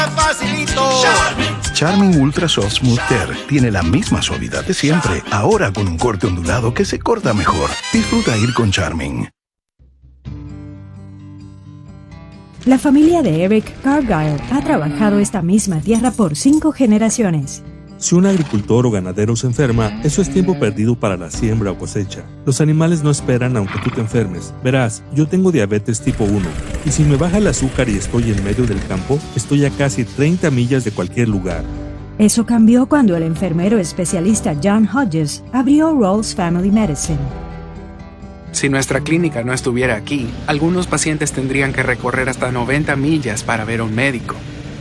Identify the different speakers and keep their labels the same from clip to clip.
Speaker 1: facilito.
Speaker 2: Charming Ultra Soft Smooth Tear tiene la misma suavidad de siempre, ahora con un corte ondulado que se corta mejor. Disfruta ir con Charming.
Speaker 3: La familia de Eric Cargyle ha trabajado esta misma tierra por 5 generaciones.
Speaker 4: Si un agricultor o ganadero se enferma, eso es tiempo perdido para la siembra o cosecha. Los animales no esperan aunque tú te enfermes. Verás, yo tengo diabetes tipo 1, y si me baja el azúcar y estoy en medio del campo, estoy a casi 30 millas de cualquier lugar.
Speaker 3: Eso cambió cuando el enfermero especialista John Hodges abrió Rolls Family Medicine.
Speaker 5: Si nuestra clínica no estuviera aquí, algunos pacientes tendrían que recorrer hasta 90 millas para ver a un médico.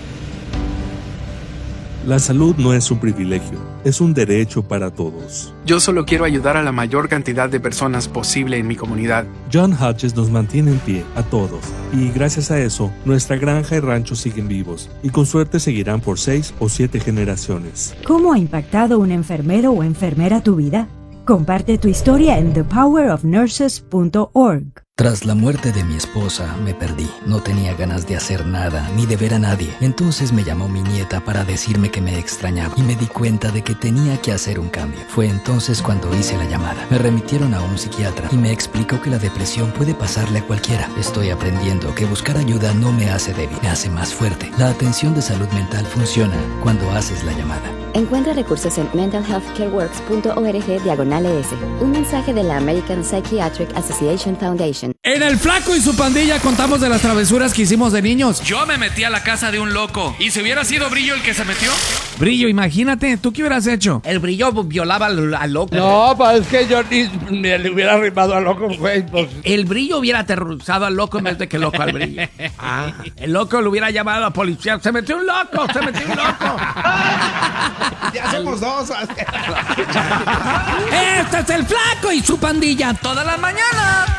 Speaker 4: La salud no es un privilegio, es un derecho para todos.
Speaker 5: Yo solo quiero ayudar a la mayor cantidad de personas posible en mi comunidad.
Speaker 4: John Hodges nos mantiene en pie, a todos, y gracias a eso, nuestra granja y rancho siguen vivos, y con suerte seguirán por 6 o 7 generaciones.
Speaker 3: ¿Cómo ha impactado un enfermero o enfermera tu vida? Comparte tu historia en thepowerofnurses.org.
Speaker 6: Tras la muerte de mi esposa, me perdí. No tenía ganas de hacer nada, ni de ver a nadie. Entonces me llamó mi nieta para decirme que me extrañaba y me di cuenta de que tenía que hacer un cambio. Fue entonces cuando hice la llamada. Me remitieron a un psiquiatra y me explicó que la depresión puede pasarle a cualquiera. Estoy aprendiendo que buscar ayuda no me hace débil, me hace más fuerte. La atención de salud mental funciona cuando haces la llamada.
Speaker 7: Encuentra recursos en mentalhealthcareworks.org/ES. Un mensaje de la American Psychiatric Association Foundation.
Speaker 8: En El Flaco y su pandilla contamos de las travesuras que hicimos de niños. Yo me metí a la casa de un loco. ¿Y si hubiera sido Brillo el que se metió? Brillo, imagínate, ¿tú qué hubieras hecho?
Speaker 9: El Brillo violaba al loco.
Speaker 10: No, pues es que yo ni le hubiera arrimado al loco, güey. Pues.
Speaker 9: El Brillo hubiera aterrorizado al loco en vez de que el loco al Brillo. El loco le hubiera llamado a la policía. ¡Se metió un loco! ¡Se metió un loco!
Speaker 1: Ya somos 2.
Speaker 8: Este es El Flaco y su pandilla todas las mañanas.